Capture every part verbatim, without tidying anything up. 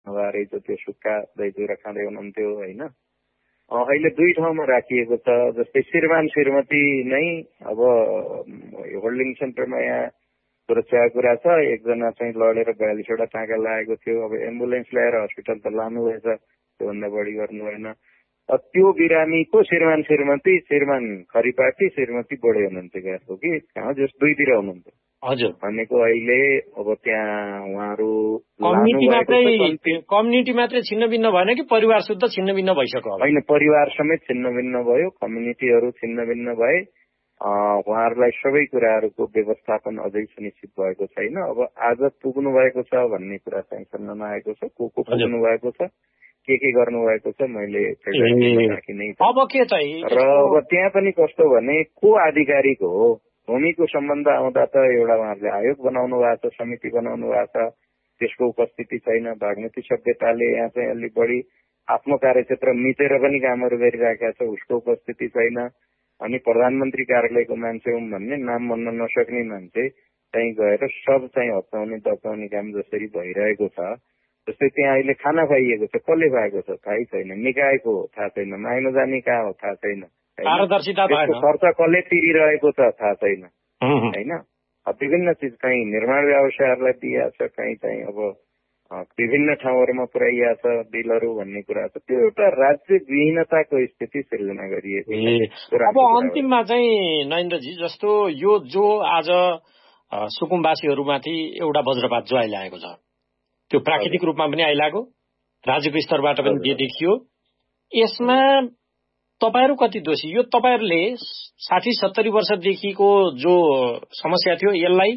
उहाँहरू त्यो सुक्खा दही चिउरा खाँदै हुनुहुन्थ्यो होइन। अहिले दुई ठाउँमा राखिएको छ, जस्तै श्रीमान श्रीमती नै अब होल्डिङ सेन्टरमा यहाँ सुरक्षाको कुरा छ। एकजना चाहिँ लडेर बयालिसवटा टाँका लागेको थियो, अब एम्बुलेन्स ल्याएर हस्पिटल त लानु भएछ, त्योभन्दा बढी गर्नु भएन। त्यो बिरामीको श्रीमान श्रीमती श्रीमान खरिपाटी श्रीमती बढे हुनुहुन्थ्यो गाँसको कि कहाँ जस दुईतिर हुनुहुन्थ्यो हजुर भनेको अहिले अब त्यहाँ उहाँहरू कम्युनिटी मात्रै कम्युनिटी मात्रै छिन्न भिन्न भएन कि परिवार शुद्ध छिन्न भिन्न भइसक्यो? होइन, परिवार समेत छिन्न भिन्न भयो, कम्युनिटीहरू छिन्न भिन्न भए। उहाँहरूलाई सबै कुराहरूको व्यवस्थापन अझै सुनिश्चित भएको छैन। अब आज पुग्नु भएको छ भन्ने कुरा चाहिँ सुन्नमा आएको छ। को को पुग्नु भएको छ, के के गर्नु भएको छ मैले बाँकी नै अब के चाहिँ। र अब त्यहाँ पनि कस्तो भने को आधिकारिक हो, भूमिको सम्बन्ध आउँदा त एउटा उहाँहरूले आयोग बनाउनु भएको छ, समिति बनाउनु भएको छ, त्यसको उपस्थिति छैन। बागमती सभ्यताले यहाँ चाहिँ अलिक बढी आफ्नो कार्यक्षेत्र मिचेर पनि कामहरू गरिरहेका छ, उसको उपस्थिति छैन। अनि प्रधानमन्त्री कार्यालयको मान्छे हुँ भन्ने नाम भन्न नसक्ने मान्छे चाहिँ गएर सब चाहिँ हप्ताउने दप्ताउने काम जसरी भइरहेको छ, जस्तै त्यहाँ अहिले खाना खुवाइएको छ, कसले खुवाएको छ थाहै छैन, निकायको हो थाहा छैन, माग्न जाने कहाँ हो थाहा छैन, खर्च कसले तिरिरहेको छ थाहा छैन होइन। विभिन्न चिज कहीँ निर्माण व्यवसायहरूलाई दिइएको छ, कहीँ चाहिँ अब विभिन्न ठाउँहरूमा पुर्याइएको छ बिलहरू भन्ने कुरा छ। त्यो एउटा राज्य विहीनताको स्थिति सिर्जना गरिएको छ। अब अन्तिममा चाहिँ नरेन्द्रजी जस्तो यो जो आज सुकुम्बासीहरूमाथि एउटा वज्रपात जो आइलागेको छ, त्यो प्राकृतिक रूपमा पनि आइलाग्यो, राज्यको स्तरबाट पनि देखियो। यसमा तपाईहरू कति दोषी? यो तपाईहरूले साठी सत्तरी वर्षदेखिको जो समस्या थियो यसलाई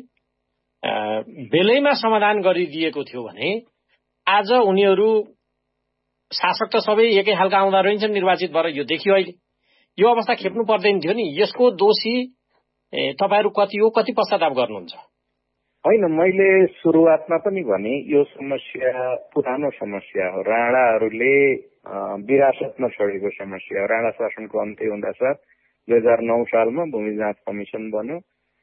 बेलैमा समाधान गरिदिएको थियो भने आज उनीहरू शासक त सबै एकै खालका आउँदा रहन्छन् निर्वाचित भएर, यो देखियो अहिले। यो अवस्था खेप्नु पर्दैन थियो नि। यसको दोषी तपाईहरू कति हो, कति पश्चाताप गर्नुहुन्छ? होइन, मैले सुरुवातमा पनि भने यो समस्या पुरानो समस्या हो, राणाहरूले विरासतमा छोडेको समस्या हो। राणा शासनको अन्त्य हुँदा साथ दुई हजार नौ सालमा भूमि जाँच कमिसन बन्यो।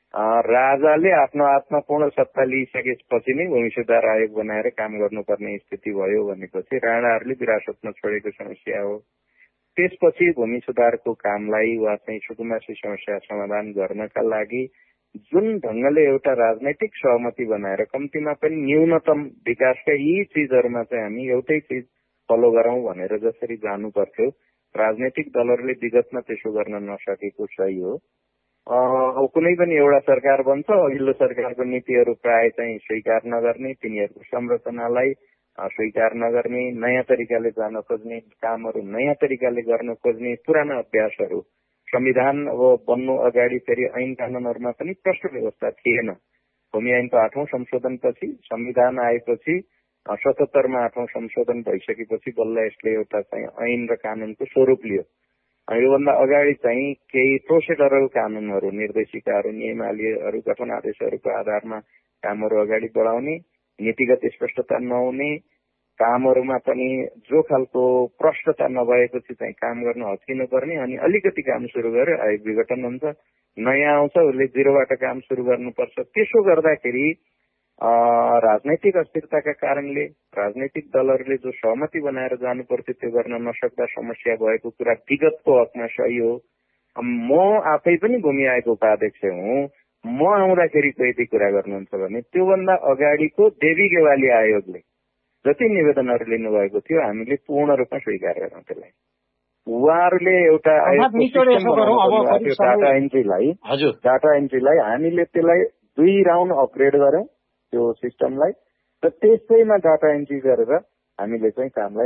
राजाले आफ्नो हातमा पूर्ण सत्ता लिइसकेपछि नै भूमि सुधार आयोग बनाएर काम गर्नुपर्ने स्थिति भयो भनेपछि राणाहरूले विरासतमा छोडेको समस्या हो। त्यसपछि भूमि सुधारको कामलाई वा चाहिँ सुकुम्बासी समस्या समाधान गर्नका लागि जुन ढंगले एउटा राजनैतिक सहमति बनाएर कम्तीमा पनि न्यूनतम विकासका यी चिजहरूमा चाहिँ हामी एउटै चिज फलो गरौं भनेर जसरी जानु पर्थ्यो, राजनैतिक दलहरूले विगतमा त्यसो गर्न नसकेको सही हो। कुनै पनि एउटा सरकार बन्छ, अघिल्लो सरकारको नीतिहरू प्राय चाहिँ स्वीकार नगर्ने, तिनीहरूको संरचनालाई स्वीकार नगर्ने, नयाँ तरिकाले जान खोज्ने, कामहरू नयाँ तरिकाले गर्न खोज्ने पुराना अभ्यासहरू। संविधान अब बन्नु अगाडि फेरि ऐन कानूनहरूमा पनि प्रष्ट व्यवस्था थिएन। भूमि ऐनको आठौं संशोधनपछि, संविधान आएपछि, सतहत्तरमा आठौं संशोधन भइसकेपछि बल्ल यसले एउटा चाहिँ ऐन र कानूनको स्वरूप लियो। योभन्दा अगाडि चाहिँ केही प्रोसिडरल कानूनहरू, निर्देशिकाहरू, नियमावलीहरू, गठन आदेशहरूको आधारमा कामहरू अगाडि बढाउने, नीतिगत स्पष्टता नहुने, कामहरूमा पनि जो खालको प्रष्टता नभएपछि चाहिँ काम गर्न हच्किनु पर्ने, अनि अलिकति काम सुरु गर्यो आयोग विघटन हुन्छ, नयाँ आउँछ उसले जिरोबाट काम सुरु गर्नुपर्छ। त्यसो गर्दाखेरि राजनैतिक अस्थिरताका कारणले राजनैतिक दलहरूले जो सहमति बनाएर जानु पर्थ्यो त्यो गर्न नसक्दा समस्या भएको कुरा विगतको हकमा सही हो। म आफै पनि भूमि आयोगको उपाध्यक्ष हुँ। म आउँदाखेरिको यदि कुरा गर्नुहुन्छ भने त्योभन्दा अगाडिको देवी गेवाली आयोगले जति निवेदनहरू लिनुभएको थियो हामीले पूर्ण रूपमा स्वीकार गर्यौं। त्यसलाई उहाँहरूले एउटा डाटा एन्ट्रीलाई डाटा एन्ट्रीलाई हामीले त्यसलाई दुई राउन्ड अपग्रेड गर्यौं त्यो सिस्टमलाई, र त्यसैमा डाटा एन्ट्री गरेर हामीले चाहिँ कामलाई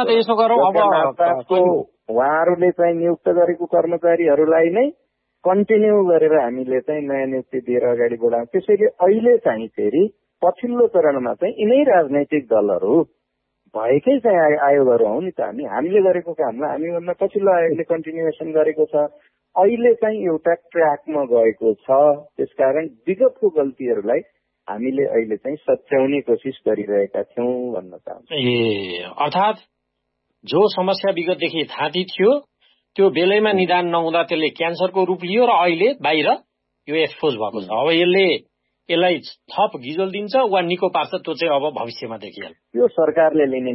उहाँहरूले चाहिँ नियुक्त गरेको कर्मचारीहरूलाई नै कन्टिन्यू गरेर हामीले चाहिँ नयाँ नियुक्ति दिएर अगाडि बढायौं। त्यसैले अहिले चाहिँ फेरि पछिल्लो चरणमा चाहिँ यिनै राजनैतिक दलहरू भएकै चाहिँ आयोगहरू हौ नि त। हामी हामीले गरेको कामलाई हामीभन्दा पछिल्लो आयोगले कन्टिन्युएसन गरेको छ। अहिले चाहिँ एउटा ट्र्याकमा गएको छ। त्यसकारण विगतको गल्तीहरूलाई हामीले अहिले चाहिँ सच्याउने कोसिस गरिरहेका छौं भन्न चाहन्छु। ए अर्थात् जो समस्या विगतदेखि थाँती थियो त्यो बेलैमा निदान नहुँदा त्यसले क्यान्सरको रूप लियो र अहिले बाहिर यो एक्सपोज भएको छ। अब यसले यसलाई थप गिजोल दिन्छ वा निको पार्छ त्यो चाहिँ अब भविष्यमा देखिहाल्छ। यो सरकारले लिने